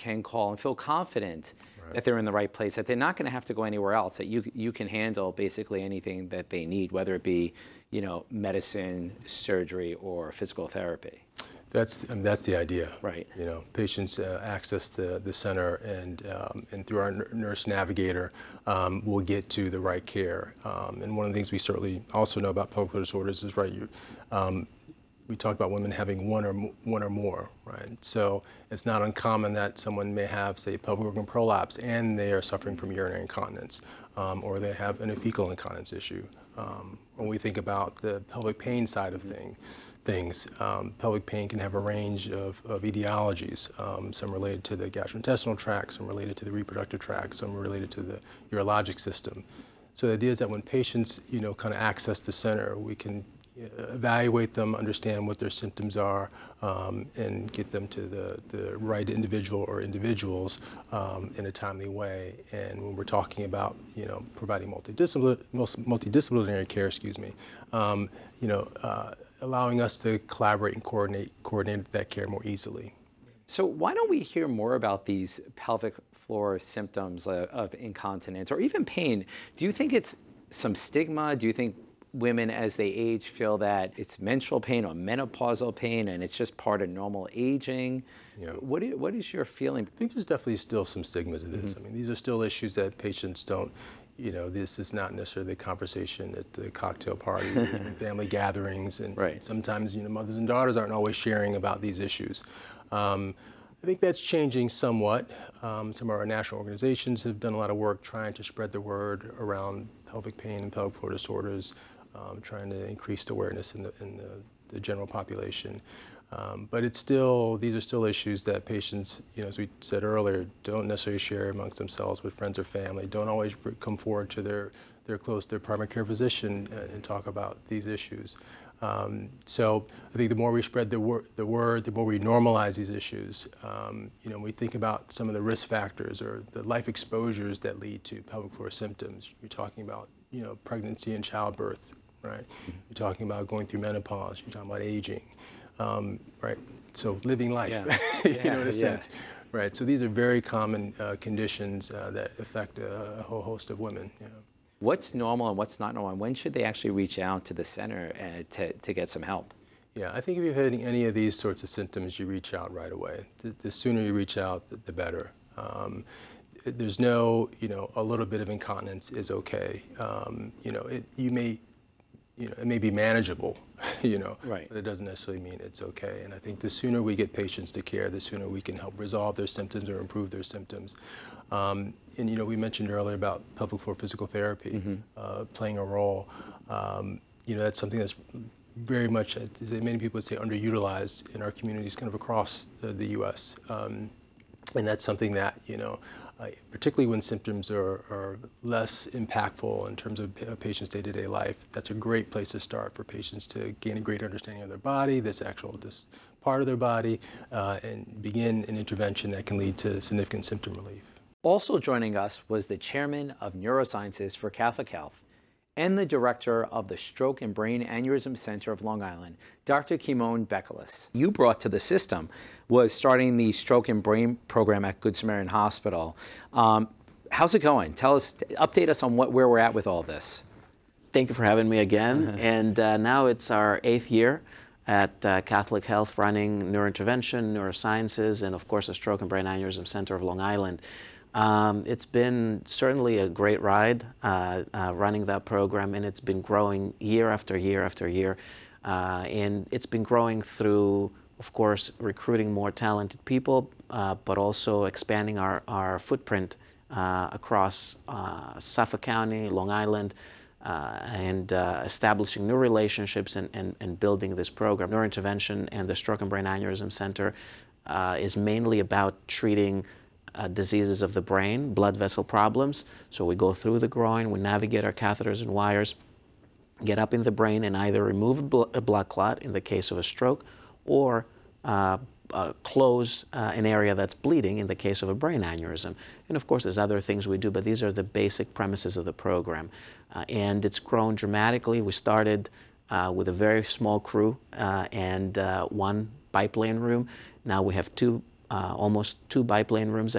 can call and feel confident Right. that they're in the right place, that they're not going to have to go anywhere else, that you can handle basically anything that they need, whether it be, medicine, surgery, or physical therapy. That's the idea. Right. Patients access the center, and through our nurse navigator, will get to the right care. And one of the things we certainly also know about pelvic floor disorders is, right, we talked about women having one or more, right? So it's not uncommon that someone may have, say, pelvic organ prolapse and they are suffering from urinary incontinence, or they have a fecal incontinence issue. When we think about the pelvic pain side of things, pelvic pain can have a range of etiologies, some related to the gastrointestinal tract, some related to the reproductive tract, some related to the urologic system. So the idea is that when patients, kind of access the center, we can evaluate them, understand what their symptoms are, and get them to the right individual or individuals in a timely way. And when we're talking about, providing multidisciplinary care, allowing us to collaborate and coordinate that care more easily. So why don't we hear more about these pelvic floor symptoms of incontinence or even pain? Do you think it's some stigma? Do you think women as they age feel that it's menstrual pain or menopausal pain and it's just part of normal aging? Yeah. What is your feeling? I think there's definitely still some stigmas to this. I mean, these are still issues that patients don't, this is not necessarily the conversation at the cocktail party and family gatherings. And Right. sometimes, mothers and daughters aren't always sharing about these issues. I think that's changing somewhat. Some of our national organizations have done a lot of work trying to spread the word around pelvic pain and pelvic floor disorders, trying to increase the awareness in the general population. But these are still issues that patients, as we said earlier, don't necessarily share amongst themselves with friends or family, don't always come forward to their primary care physician and talk about these issues. So I think the more we spread the word, the more we normalize these issues, we think about some of the risk factors or the life exposures that lead to pelvic floor symptoms. You're talking about, pregnancy and childbirth, right? You're talking about going through menopause. You're talking about aging, right? So living life, Yeah. in a sense, right? So these are very common conditions that affect a whole host of women. What's normal and what's not normal? And when should they actually reach out to the center to get some help? Yeah, I think if you're having any of these sorts of symptoms, you reach out right away. The sooner you reach out, the better. There's no, a little bit of incontinence is okay. It may be manageable, Right. but it doesn't necessarily mean it's okay. And I think the sooner we get patients to care, the sooner we can help resolve their symptoms or improve their symptoms. And we mentioned earlier about pelvic floor physical therapy playing a role. That's something that's very much, many people would say, underutilized in our communities kind of across the U.S. And that's something that, particularly when symptoms are less impactful in terms of a patient's day-to-day life, that's a great place to start for patients to gain a greater understanding of their body, this part of their body, and begin an intervention that can lead to significant symptom relief. Also joining us was the chairman of Neurosciences for Catholic Health and the director of the Stroke and Brain Aneurysm Center of Long Island, Dr. Kimon Bekeles. You brought to the system was starting the Stroke and Brain program at Good Samaritan Hospital. How's it going? Update us on where we're at with all this. Thank you for having me again. And now it's our 8th year at Catholic Health, running neurointervention, neurosciences, and of course the Stroke and Brain Aneurysm Center of Long Island. It's been certainly a great ride running that program, and it's been growing year after year after year. And it's been growing through, of course, recruiting more talented people, but also expanding our footprint across Suffolk County, Long Island, and establishing new relationships and building this program. Neurointervention and the Stroke and Brain Aneurysm Center is mainly about treating diseases of the brain, blood vessel problems. So we go through the groin, we navigate our catheters and wires, get up in the brain and either remove a blood clot in the case of a stroke, or close an area that's bleeding in the case of a brain aneurysm. And of course there's other things we do, but these are the basic premises of the program. And it's grown dramatically. We started with a very small crew and one biplane room. Now we have 2 almost 2 biplane rooms